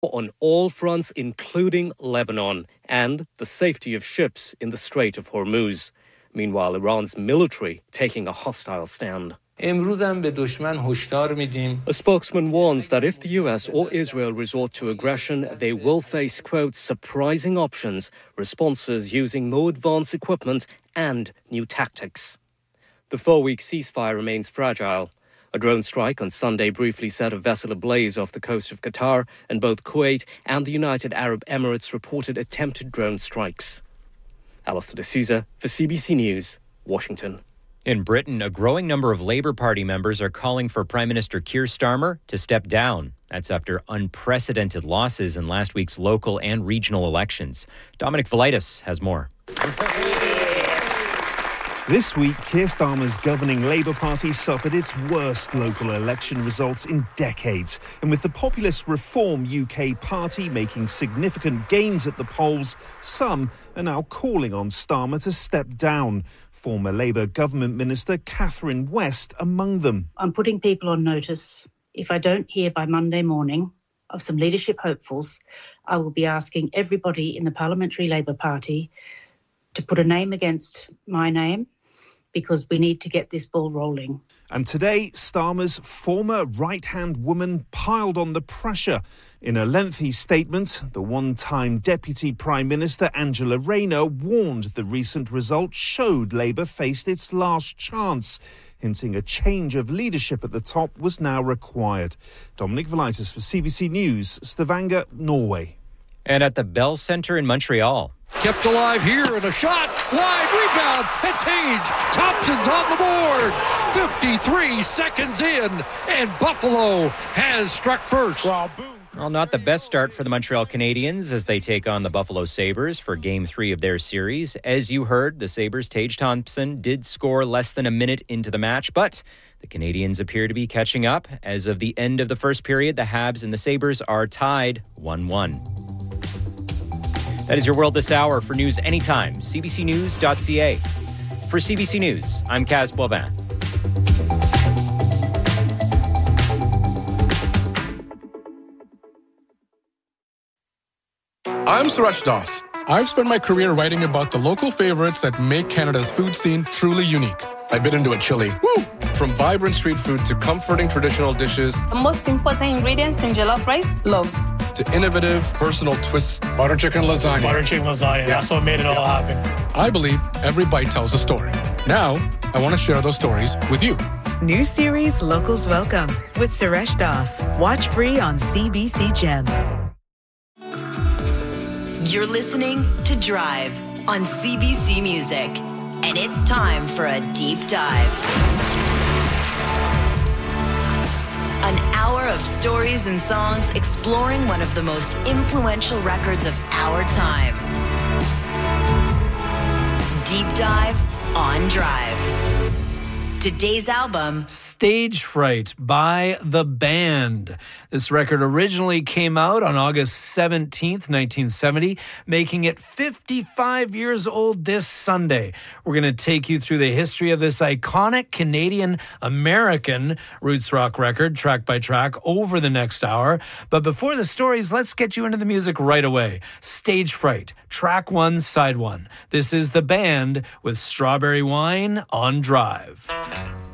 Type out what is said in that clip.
on all fronts, including Lebanon, and the safety of ships in the Strait of Hormuz. Meanwhile, Iran's military taking a hostile stand. A spokesman warns that if the US or Israel resort to aggression, they will face, quote, surprising options, responses using more advanced equipment and new tactics. The 4-week ceasefire remains fragile. A drone strike on Sunday briefly set a vessel ablaze off the coast of Qatar, and both Kuwait and the United Arab Emirates reported attempted drone strikes. Alistair D'Souza for CBC News, Washington. In Britain, a growing number of Labour Party members are calling for Prime Minister Keir Starmer to step down. That's after unprecedented losses in last week's local and regional elections. Dominic Velitis has more. This week, Keir Starmer's governing Labour Party suffered its worst local election results in decades. And with the populist Reform UK party making significant gains at the polls, some are now calling on Starmer to step down. Former Labour government minister Catherine West among them. I'm putting people on notice. If I don't hear by Monday morning of some leadership hopefuls, I will be asking everybody in the Parliamentary Labour Party to put a name against my name, because we need to get this ball rolling. And today, Starmer's former right-hand woman piled on the pressure. In a lengthy statement, the one-time Deputy Prime Minister Angela Rayner warned the recent result showed Labour faced its last chance, hinting a change of leadership at the top was now required. Dominic Velitis for CBC News, Stavanger, Norway. And at the Bell Centre in Montreal. Kept alive here and a shot. Wide rebound. And Tage Thompson's on the board. 53 seconds in. And Buffalo has struck first. Well, not the best start for the Montreal Canadiens as they take on the Buffalo Sabres for Game 3 of their series. As you heard, the Sabres' Tage Thompson did score less than a minute into the match, but the Canadiens appear to be catching up. As of the end of the first period, the Habs and the Sabres are tied 1-1. That is your world this hour. For news anytime, cbcnews.ca. For CBC News, I'm Kaz Boivin. I'm Suresh Das. I've spent my career writing about the local favorites that make Canada's food scene truly unique. I bit into a chili. Woo! From vibrant street food to comforting traditional dishes. The most important ingredients in jollof rice, love. To innovative, personal twists. Butter chicken lasagna. That's what made it all happen. I believe every bite tells a story. Now, I want to share those stories with you. New series Locals Welcome with Suresh Das. Watch free on CBC Gem. You're listening to Drive on CBC Music. And it's time for a deep dive. An hour of stories and songs exploring one of the most influential records of our time. Deep Dive on Drive. Today's album, Stage Fright by The Band. This record originally came out on August 17th, 1970, making it 55 years old this Sunday. We're going to take you through the history of this iconic Canadian-American roots rock record, track by track, over the next hour. But before the stories, let's get you into the music right away. Stage Fright, track 1, side 1. This is The Band with Strawberry Wine on Drive.